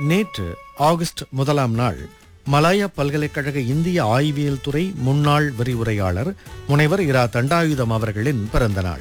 நேற்று ஆகஸ்ட் 1ஆம் நாள் மலாயா பல்கலைக்கழக இந்திய ஆய்வியல் துறை முன்னாள் விரிவுரையாளர் முனைவர் இரா தண்டாயுதம் அவர்களின் பிறந்த நாள்.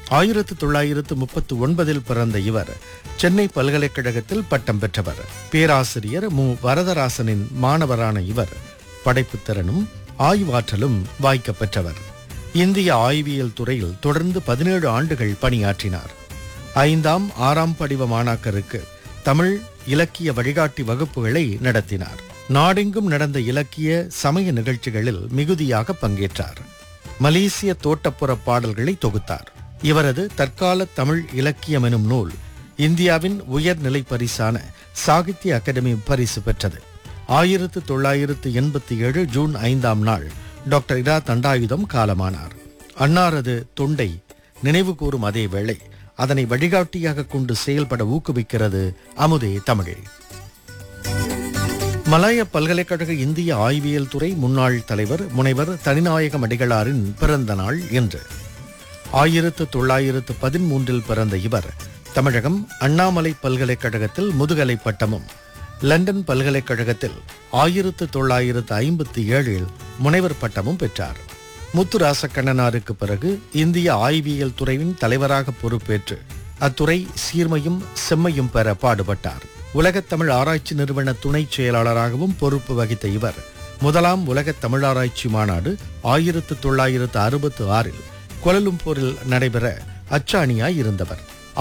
1939 பிறந்த இவர் சென்னை பல்கலைக்கழகத்தில் பட்டம் பெற்றவர். பேராசிரியர் மு. வரதராசனின் மாணவரான இவர் படைப்புத் திறனும் ஆய்வாற்றலும் வாய்க்கப் பெற்றவர். இந்திய ஆய்வியல் துறையில் தொடர்ந்து 17 ஆண்டுகள் பணியாற்றினார். 5ஆம் 6ஆம் படிவ மாணாக்கருக்கு தமிழ் இலக்கிய வழிகாட்டி வகுப்புகளை நடத்தினார். நாடெங்கும் நடந்த இலக்கிய சமய நிகழ்ச்சிகளில் மிகுதியாக பங்கேற்றார். மலேசிய தோட்டப்புற பாடல்களை தொகுத்தார். இவரது தற்கால தமிழ் இலக்கியம் எனும் நூல் இந்தியாவின் உயர்நிலை பரிசான சாகித்ய அகாடமி பரிசு பெற்றது. 1987 ஜூன் 5ஆம் நாள் டாக்டர் இரா தண்டாயுதம் காலமானார். அன்னாரது தொண்டை நினைவு கூறும் அதே வேளை அதனை வழிகாட்டியாக கொண்டு செயல்பட ஊக்குவிக்கிறது அமுதே தமிழே. மலாய பல்கலைக்கழக இந்திய ஆய்வியல் துறை முன்னாள் தலைவர் முனைவர் தனிநாயகம் அடிகளாரின் பிறந்த நாள் இன்று. 1913 பிறந்த இவர் தமிழகம் அண்ணாமலை பல்கலைக்கழகத்தில் முதுகலை பட்டமும் லண்டன் பல்கலைக்கழகத்தில் 1957 முனைவர் பட்டமும் பெற்றார். முத்துராசக்கண்ணனாருக்கு பிறகு இந்திய ஆய்வியல் துறையின் தலைவராக பொறுப்பேற்று அத்துறை சீர்மையும் செம்மையும் பெற பாடுபட்டார். உலகத் தமிழ் ஆராய்ச்சி நிறுவன துணைச் செயலாளராகவும் பொறுப்பு வகித்த இவர் முதலாம் உலகத் தமிழாராய்ச்சி மாநாடு 1966 கோலாலம்பூரில் நடைபெற அச்சாணியாய் இருந்தவர்.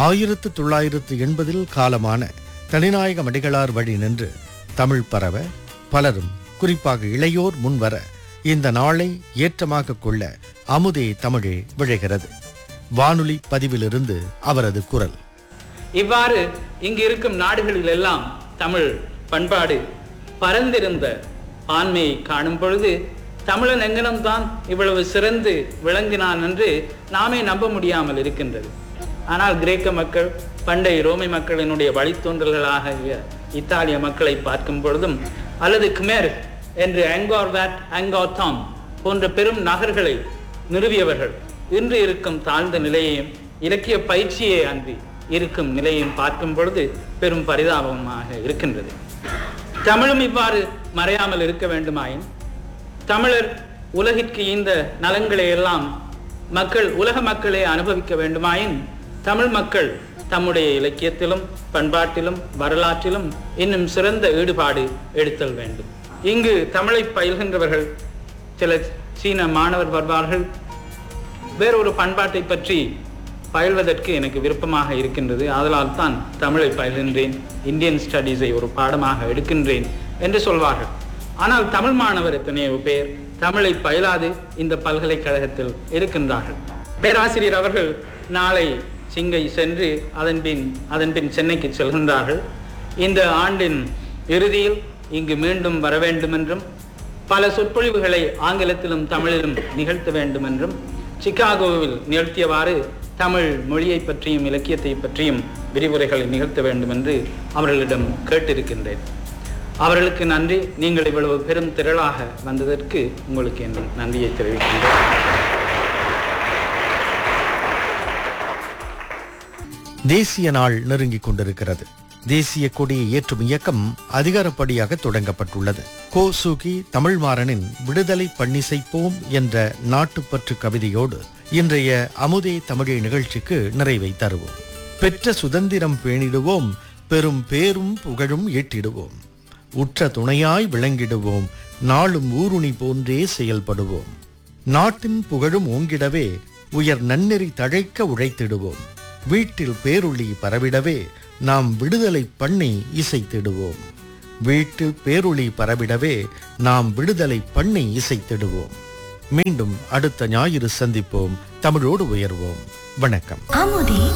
1980 காலமான தனிநாயகம் அடிகளார் வழி நின்று தமிழ் பரவ பலரும் குறிப்பாக இளையோர் முன்வர இந்த நாளை ஏற்றமாக கொள்ள அமுதே தமிழே விழைகிறது. வானொலி பதிவிலிருந்து அவரது குரல். இவ்வாறு இங்கு இருக்கும் நாடுகளில் எல்லாம் தமிழ் பண்பாடு பரந்திருந்த ஆண்மையை காணும் பொழுது தமிழன் எங்கனம்தான் இவ்வளவு சிறந்து விளங்கினான் என்று நாமே நம்ப முடியாமல் இருக்கின்றது. ஆனால் கிரேக்க மக்கள், பண்டைய ரோமை மக்களினுடைய வழித்தோன்றல்களாக இத்தாலிய மக்களை பார்க்கும் பொழுதும் அல்லது குமேர் என்று ஆங்கோர்வாட், ஆங்கோர்தாம் போன்ற பெரும் நகர்களை நிறுவியவர்கள் இன்று இருக்கும் தாழ்ந்த நிலையையும் இலக்கிய பயிற்சியை அன்றி இருக்கும் நிலையையும் பார்க்கும் பொழுது பெரும் பரிதாபமாக இருக்கின்றது. தமிழும் இவ்வாறு மறையாமல் இருக்க வேண்டுமாயின், தமிழர் உலகிற்கு இந்த நலன்களை எல்லாம் உலக மக்களே அனுபவிக்க வேண்டுமாயின், தமிழ் மக்கள் தம்முடைய இலக்கியத்திலும் பண்பாட்டிலும் வரலாற்றிலும் இன்னும் சிறந்த ஈடுபாடு எடுத்தல் வேண்டும். இங்கு தமிழை பயில்கின்றவர்கள் சில சீன மாணவர் வருவார்கள். வேறொரு பண்பாட்டை பற்றி பயில்வதற்கு எனக்கு விருப்பமாக இருக்கின்றது, அதனால் தான் தமிழை பயில்கின்றேன், இந்தியன் ஸ்டடீஸை ஒரு பாடமாக எடுக்கின்றேன் என்று சொல்வார்கள். ஆனால் தமிழ் மாணவர் எத்தனையோ பேர் தமிழை பயிலாது இந்த பல்கலைக்கழகத்தில் இருக்கின்றார்கள். பேராசிரியர் அவர்கள் நாளை சிங்கை சென்று அதன் பின் சென்னைக்கு செல்கின்றார்கள். இந்த ஆண்டின் இறுதியில் இங்கு மீண்டும் வர வேண்டும் என்றும் பல சொற்பொழிவுகளை ஆங்கிலத்திலும் தமிழிலும் நிகழ்த்த வேண்டும் என்றும் சிகாகோவில் நிகழ்த்தியவாறு தமிழ் மொழியை பற்றியும் இலக்கியத்தை பற்றியும் விரிவுரைகளை நிகழ்த்த வேண்டும் என்று அவர்களிடம் கேட்டிருக்கின்றேன். அவர்களுக்கு நன்றி. நீங்கள் இவ்வளவு பெரும் திரளாக வந்ததற்கு உங்களுக்கு என் நன்றியை தெரிவிக்கின்றேன். தேசிய நாள் நெருங்கிக் கொண்டிருக்கிறது. தேசிய கொடியை ஏற்றும் இயக்கம் அதிகாரப்படியாக தொடங்கப்பட்டுள்ளது. கோசுகி தமிழ்மாறனின் விடுதலை பண்ணிசைப்போம் என்ற நாட்டுப்பற்று கவிதையோடு இன்றைய அமுதே தமிழே நிகழ்ச்சிக்கு நிறைவை தருவோம். பெற்ற சுதந்திரம் பேணிடுவோம், பெரும் பேரும் புகழும் ஈட்டிடுவோம், உற்ற துணையாய் விளங்கிடுவோம், நாளும் ஊருணி போன்றே செயல்படுவோம், நாட்டின் புகழும் ஓங்கிடவே உயர் நன்னெறி தழைக்க உழைத்திடுவோம், வீட்டில் பேரொளி பரவிடவே நாம் விடுதலை பண்ணி இசைத்திடுவோம், வீட்டில் பேரொளி பரவிடவே நாம் விடுதலை பண்ணி இசைத்திடுவோம். மீண்டும் அடுத்த ஞாயிறு சந்திப்போம். தமிழோடு உயர்வோம். வணக்கம்.